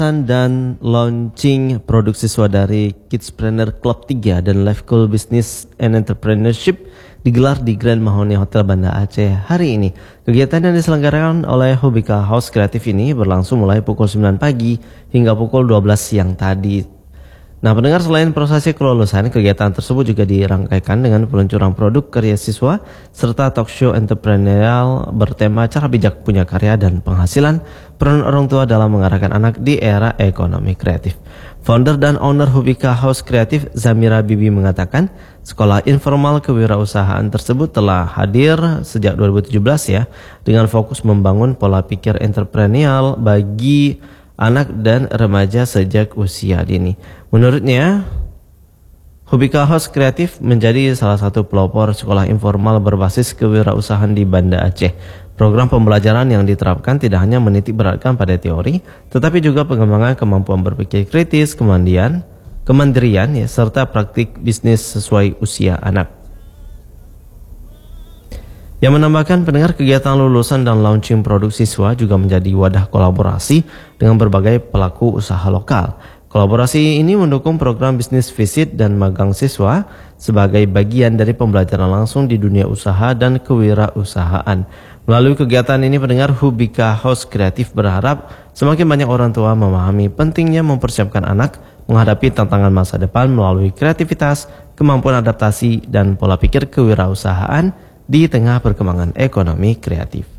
dan launching produk siswa dari Kidspreneur Club 3 dan Life Goal Business and Entrepreneurship digelar di Grand Mahoni Hotel Banda Aceh hari ini. Kegiatan yang diselenggarakan oleh Hubika House Kreatif ini berlangsung mulai pukul 9 pagi hingga pukul 12 siang tadi. Nah, pendengar, selain prosesi kelulusan, kegiatan tersebut juga dirangkaikan dengan peluncuran produk karya siswa serta talk show entrepreneurial bertema cara bijak punya karya dan penghasilan, peran orang tua dalam mengarahkan anak di era ekonomi kreatif. Founder dan owner Hubika House Kreatif, Zamira Bibi, mengatakan sekolah informal kewirausahaan tersebut telah hadir sejak 2017 ya, dengan fokus membangun pola pikir entrepreneurial bagi anak dan remaja sejak usia dini. Menurutnya, Hubika House Kreatif menjadi salah satu pelopor sekolah informal berbasis kewirausahaan di Banda Aceh. Program pembelajaran yang diterapkan tidak hanya menitik beratkan pada teori, tetapi juga pengembangan kemampuan berpikir kritis, kemandirian ya, serta praktik bisnis sesuai usia anak. Yang menambahkan, pendengar, kegiatan lulusan dan launching produk siswa juga menjadi wadah kolaborasi dengan berbagai pelaku usaha lokal. Kolaborasi ini mendukung program bisnis visit dan magang siswa sebagai bagian dari pembelajaran langsung di dunia usaha dan kewirausahaan. Melalui kegiatan ini, pendengar, Hubika House Kreatif berharap semakin banyak orang tua memahami pentingnya mempersiapkan anak menghadapi tantangan masa depan melalui kreativitas, kemampuan adaptasi, dan pola pikir kewirausahaan di tengah perkembangan ekonomi kreatif.